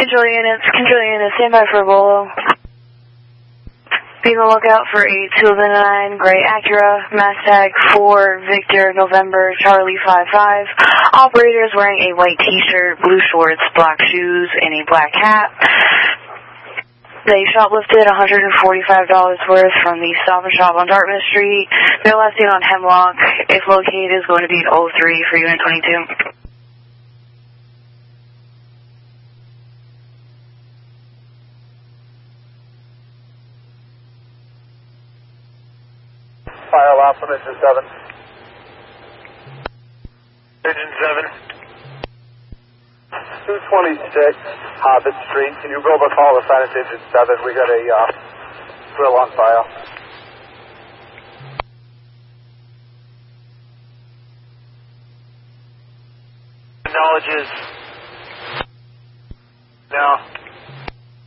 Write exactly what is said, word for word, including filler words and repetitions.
Control units, control units, stand by for a Bolo. Be on the lookout for a two eleven nine gray Acura, mass tag four Victor November Charlie five five. Operator is wearing a white t-shirt, blue shorts, black shoes, and a black hat. They shoplifted one hundred forty-five dollars worth from the Stop and Shop on Dartmouth Street. Their last seen on Hemlock. If located, is going to be in oh three for Unit twenty-two. Fire alarm from engine seven. Engine seven. two twenty-six Harvard Street. Can you go over call assign to engine seven? We got a uh, grill on fire. Acknowledges. Now.